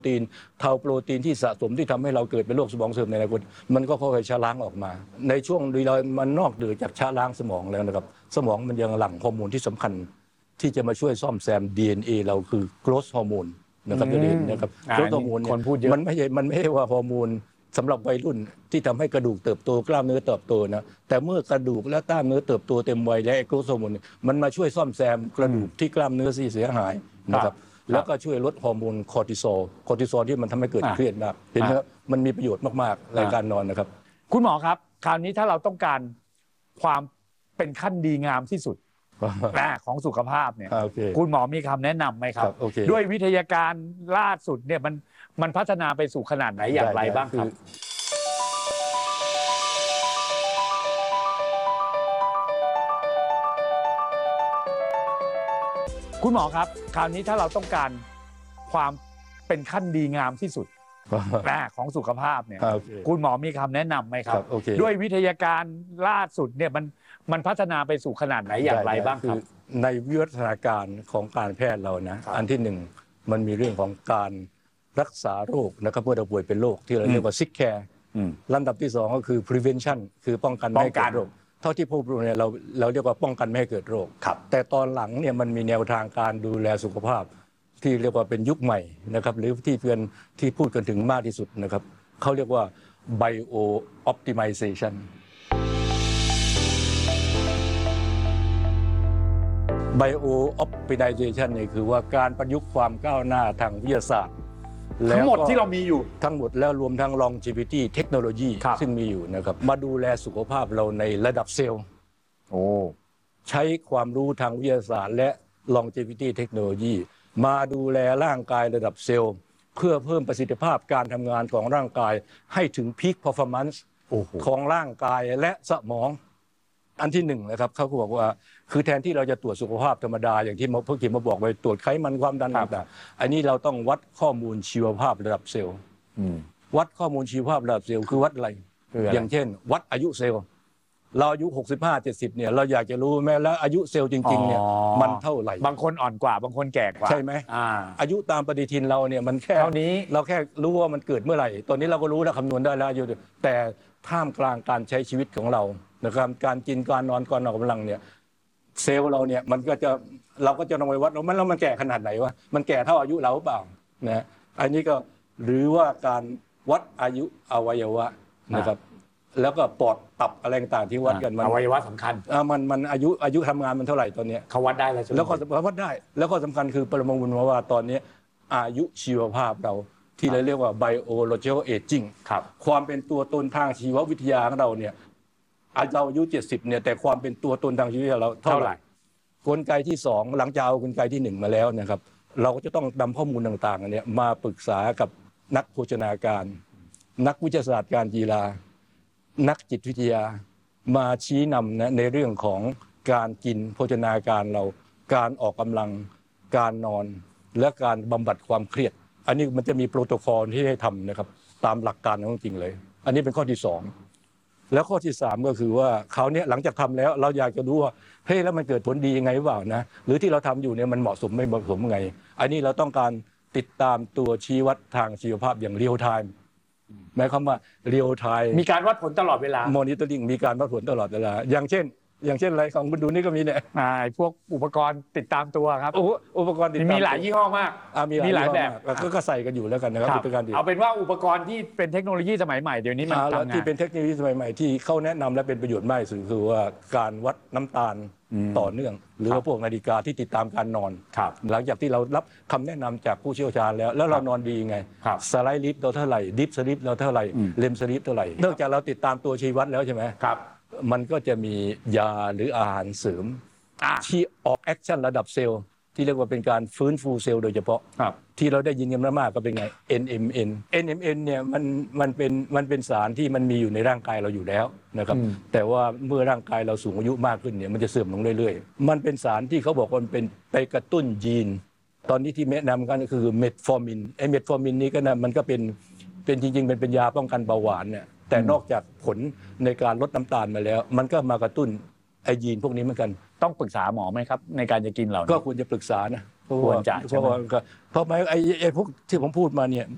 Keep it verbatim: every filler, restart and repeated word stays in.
ตีนเทาโปรตีนที่สะสมที่ทำให้เราเกิดเป็นโรคสมองเสื่อมในอนาคตมันก็ค่อยๆชะล้างออกมาในช่วงนี้เรามันนอกเหนือจากชะล้างสมองแล้วนะครับสมองมันยังหลั่งฮอร์โมนที่สำคัญที่จะมาช่วยซ่อมแซม ดี เอ็น เอ เราคือ growth hormone นะครับจะเรียนนะครับ growth hormone เนี่ยมันไม่ใช่มันไม่ใช่ว่าฮอร์โมนสำหรับวัยรุ่นที่ทำให้กระดูกเติบโตกล้ามเนื้อเติบโตนะแต่เมื่อกระดูกและกล้ามเนื้อเติบโตเต็มวัยและโกรทฮอร์โมนมันมาช่วยซ่อมแซมกระดูกที่กล้ามเนื้อที่เสียหายนะครับแล้วก็ช่วยลดฮอร์โมนคอร์ติซอลคอร์ติซอลที่มันทำให้เกิดเครียดมากเห็นไหมครับมันมีประโยชน์มากๆในการนอนนะครับคุณหมอครับคราวนี้ถ้าเราต้องการความเป็นขั้นดีงามที่สุดของสุขภาพเนี่ยคุณหมอมีคำแนะนำไหมครับด้วยวิทยาการล่าสุดเนี่ยมันมันพัฒนาไปสู่ขนาดไหนอย่างไรบ้างครับคุณหมอครับคราวนี้ถ้าเราต้องการความเป็นขั้นดีงามที่สุดของสุขภาพเนี่ยคุณหมอมีคำแนะนำไหมครับด้วยวิทยาการล่าสุดเนี่ยมันมันพัฒนาไปสู่ขนาดไหนอย่างไรบ้างครับในวิวัฒนาการของการแพทย์เรานะอันที่หนึ่งมันมีเรื่องของการรักษาโรคนะครับเมื่อเราป่วยเป็นโรคที่เราเรียกว่า sick care ลำดับที่สองก็คือ prevention คือป้องกันไม่ให้เกิดโรคเท่าที่พบเนี่ยเราเราเรียกว่าป้องกันไม่ให้เกิดโรคแต่ตอนหลังเนี่ยมันมีแนวทางการดูแลสุขภาพที่เรียกว่าเป็นยุคใหม่นะครับหรือที่เพื่อนที่พูดกันถึงมากที่สุดนะครับเขาเรียกว่า bio optimization bio optimization เนี่ยคือว่าการประยุกต์ความก้าวหน้าทางวิทยาศาสตร์ทั้งหมดที่เรามีอยู่ทั้งหมดแล้วรวมทั้ง longevity เทคโนโลยีซึ่งมีอยู่นะครับมาดูแลสุขภาพเราในระดับเซลล์โอ้ใช้ความรู้ทางวิทยาศาสตร์และ longevity เทคโนโลยีมาดูแลร่างกายระดับเซลล์เพื่อเพิ่มประสิทธิภาพการทำงานของร่างกายให้ถึง peak performance ของร่างกายและสมองอันที่หนึ่งนะครับเขาบอกว่าคือแทนที่เราจะตรวจสุขภาพธรรมดาอย่างที่เมื่อกี้มาบอกไปตรวจไขมันความดันต่างๆอันนี้เราต้องวัดข้อมูลชีวภาพระดับเซลล์วัดข้อมูลชีวภาพระดับเซลล์คือวัดอะไรอย่างเช่นวัดอายุเซลล์เราอายุหกสิบห้า เจ็ดสิบเนี่ยเราอยากจะรู้แม้แล้วอายุเซลล์จริงๆเนี่ยมันเท่าไหร่บางคนอ่อนกว่าบางคนแก่กว่าใช่ไหมอายุตามปฏิทินเราเนี่ยมันแค่เท่านี้เราแค่รู้ว่ามันเกิดเมื่อไหร่ตอนนี้เราก็รู้แล้วคำนวณได้แล้วอยู่แต่ท่ามกลางการใช้ชีวิตของเรานะครับการกินการนอนการออกกำลังเนี่ยเซลล์เราเนี่ยมันก็จะเราก็จะลองไปวัดว่ามันแล้วมันแก่ขนาดไหนวะมันแก่เท่าอายุเราเปล่านะอันนี้ก็หรือว่าการวัดอายุอวัยวะนะครับแล้วก็ปอดตับอะไรต่างๆที่วัดกันมันอวัยวะสำคัญอ่ามันมันอายุอายุทำงานมันเท่าไหร่ตอนนี้เขาวัดได้แล้วใช่ไหมแล้วก็วัดได้แล้วก็สำคัญคือปรมาณูว่าตอนนี้อายุชีวภาพเราที่เราเรียกว่า biological aging ความเป็นตัวตนทางชีววิทยาของเราเนี่ยเราอายุเจ็ดสิบเนี่ยแต่ความเป็นตัวตนทางชีวิตเราเท่าไหร่กลไกที่สองหลังจากเอากลไกที่หนึ่งมาแล้วนะครับเราก็จะต้องนำข้อมูลต่างๆเนี่ยมาปรึกษากับนักโภชนาการนักวิทยาศาสตร์การกีฬานักจิตวิทยามาชี้นำนะในเรื่องของการกินโภชนาการเราการออกกำลังการนอนและการบำบัดความเครียดอันนี้มันจะมีโปรโตคอลที่ให้ทำนะครับตามหลักการของจริงเลยอันนี้เป็นข้อที่สองแล้วข้อที่สามก็คือว่าเขาเนี่ยหลังจากทำแล้วเราอยากจะรู้ว่าเฮ้ยแล้วมันเกิดผลดียังไงหรือเปล่านะหรือที่เราทำอยู่เนี่ยมันเหมาะสมไม่เหมาะสมไงอันนี้เราต้องการติดตามตัวชี้วัดทางชีวภาพอย่างเรียลไทม์หมายความว่าเรียลไทม์มีการวัดผลตลอดเวลามอนิเตอร์ลิงมีการวัดผลตลอดเวลาอย่างเช่นอย่างเช่นอะไรของคุณดูนี่ก็มีเนี่ยพวกอุปกรณ์ติดตามตัวครับอุปกรณ์ติดตามมีหลายยี่ห้อมากมีหลายแบบก็ใส่กันอยู่แล้วกันนะครับเอาเป็นว่าอุปกรณ์ที่เป็นเทคโนโลยีสมัยใหม่เดี๋ยวนี้มันทำงานที่เป็นเทคโนโลยีสมัยใหม่ที่เขาแนะนำและเป็นประโยชน์มากสุดคือว่าการวัดน้ำตาลต่อเนื่องหรือว่าพวกนาฬิกาที่ติดตามการนอนหลังจากที่เรารับคำแนะนำจากผู้เชี่ยวชาญแล้วแล้วเรานอนดีไงสไลด์ลิฟเราเท่าไหร่ดิฟสลิปเราเท่าไหร่เลมสลิปเท่าไหร่นอกจากเราติดตามตัวชี้วัดแล้วใช่ไหมครับมันก็จะมียาหรืออาหารเสริมที่ออกแอคชั่นระดับเซลล์ที่เรียกว่าเป็นการฟื้นฟูเซลล์โดยเฉพาะที่เราได้ยินกันมากๆก็เป็นไง เอ็น เอ็ม เอ็น เอ็น เอ็ม เอ็น เนี่ยมันมันเป็นมันเป็นสารที่มันมีอยู่ในร่างกายเราอยู่แล้วนะครับแต่ว่าเมื่อร่างกายเราสูงอายุมากขึ้นเนี่ยมันจะเสื่อมลงเรื่อยๆมันเป็นสารที่เขาบอกว่ามันเป็นไปกระตุ้นยีนตอนนี้ที่แนะนำกันก็คือเมทฟอร์มินไอเมทฟอร์มินนี้ก็นะมันก็เป็นเป็นจริงๆเป็นเป็นยาป้องกันเบาหวานเนี่ยแต่นอกจากผลในการลดน้ำตาลมาแล้วมันก็มากระตุ้นไอยีนพวกนี้เหมือนกันต้องปรึกษาหมอไหมครับในการจะกินเหล่านี้ก็ควรจะปรึกษานะควรจะเพราะว่าเพราะไม่ไอไอพวกที่ผมพูดมาเนี่ย